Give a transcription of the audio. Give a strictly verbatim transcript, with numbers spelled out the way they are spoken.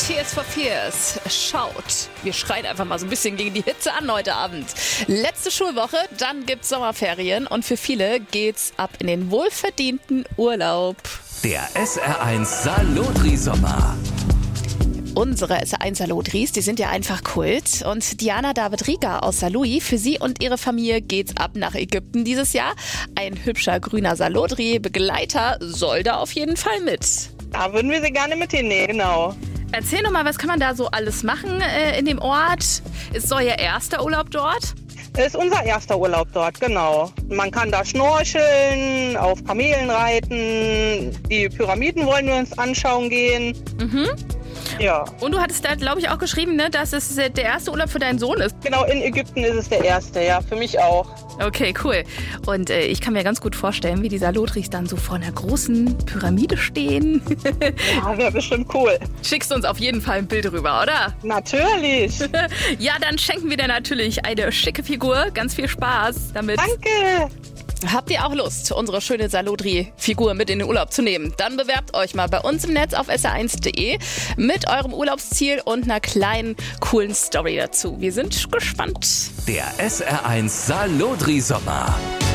Tears for Fears, schaut. Wir schreien einfach mal so ein bisschen gegen die Hitze an heute Abend. Letzte Schulwoche, dann gibt's Sommerferien und für viele geht's ab in den wohlverdienten Urlaub. Der S R eins Salotri-Sommer. Unsere S R eins Salotris, die sind ja einfach Kult. Und Diana David-Rieger aus Saarlouis, für sie und ihre Familie geht's ab nach Ägypten dieses Jahr. Ein hübscher grüner Salotri-Begleiter soll da auf jeden Fall mit. Da würden wir sie gerne mit hinnehmen, genau. Erzähl doch mal, was kann man da so alles machen äh, in dem Ort? Ist euer erster Urlaub dort? Das ist unser erster Urlaub dort, genau. Man kann da schnorcheln, auf Kamelen reiten, die Pyramiden wollen wir uns anschauen gehen. Mhm. Ja. Und du hattest da, glaube ich, auch geschrieben, ne, dass es der erste Urlaub für deinen Sohn ist. Genau, in Ägypten ist es der erste, ja, für mich auch. Okay, cool. Und äh, ich kann mir ganz gut vorstellen, wie die Salotris dann so vor einer großen Pyramide stehen. Ja, wäre bestimmt cool. Schickst du uns auf jeden Fall ein Bild rüber, oder? Natürlich. Ja, dann schenken wir dir natürlich eine schicke Figur. Ganz viel Spaß damit. Danke. Habt ihr auch Lust, unsere schöne Salotri-Figur mit in den Urlaub zu nehmen? Dann bewerbt euch mal bei uns im Netz auf s r eins punkt de mit eurem Urlaubsziel und einer kleinen, coolen Story dazu. Wir sind gespannt. Der S R eins Salotri-Sommer.